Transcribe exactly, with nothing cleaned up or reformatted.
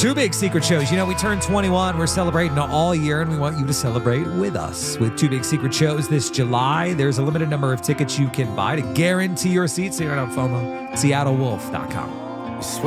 Two big secret shows. You know, we turned twenty-one. We're celebrating all year, and we want you to celebrate with us with two big secret shows this July. There's a limited number of tickets you can buy to guarantee your seat, so you don't have FOMO. Seattle Wolf dot com.